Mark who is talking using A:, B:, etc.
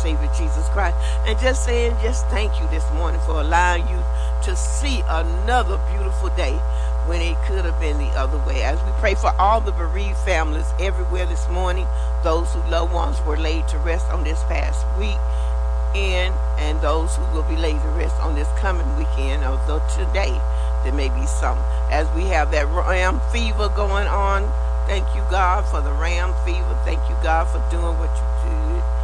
A: Savior Jesus Christ. And just saying, just thank you this morning for allowing you to see another beautiful day when it could have been the other way. As we pray for all the bereaved families everywhere this morning, those whose loved ones were laid to rest on this past week, and those who will be laid to rest on this coming weekend, although today there may be some. As we have that ram fever going on, thank you, God, for the ram fever. Thank you, God, for doing what you do